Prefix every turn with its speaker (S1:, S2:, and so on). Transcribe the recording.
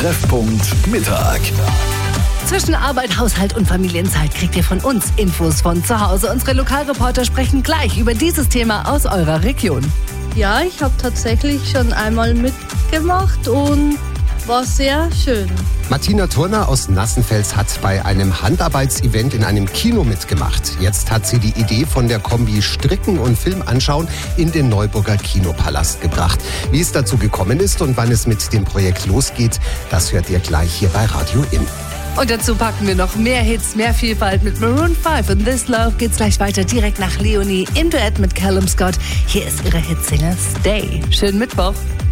S1: Treffpunkt Mittag.
S2: Zwischen Arbeit, Haushalt und Familienzeit kriegt ihr von uns Infos von zu Hause. Unsere Lokalreporter sprechen gleich über dieses Thema aus eurer Region.
S3: Ja, ich habe tatsächlich schon einmal mitgemacht und war sehr schön.
S4: Martina Turner aus Nassenfels hat bei einem Handarbeitsevent in einem Kino mitgemacht. Jetzt hat sie die Idee von der Kombi Stricken und Film anschauen in den Neuburger Kinopalast gebracht. Wie es dazu gekommen ist und wann es mit dem Projekt losgeht, das hört ihr gleich hier bei Radio In.
S2: Und dazu packen wir noch mehr Hits, mehr Vielfalt mit Maroon 5 und This Love. Geht's gleich weiter direkt nach Leonie im Duett mit Callum Scott. Hier ist ihre Hitsingle Stay. Schönen Mittwoch.